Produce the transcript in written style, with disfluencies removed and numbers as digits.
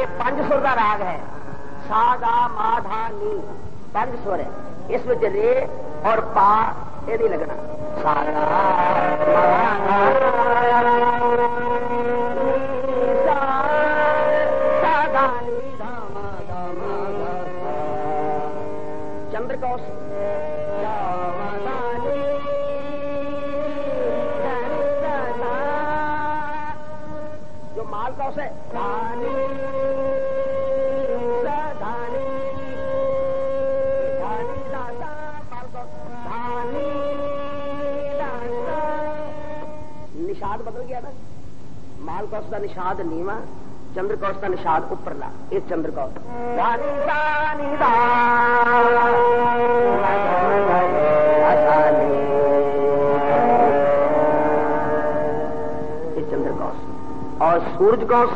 पंज सुर का राग है, सा गा मा धा नी, पंज सुर है। इस विच रे और पा ये नहीं लगना। सा गा चंद्रकौश जो मालकौश है, निषाद बदल गया ना। मालकौश का निषाद नीवा, चंद्रकौश का निषाद उपरला, ये चंद्रकौश। ये चंद्रकौश। और सूरज कौश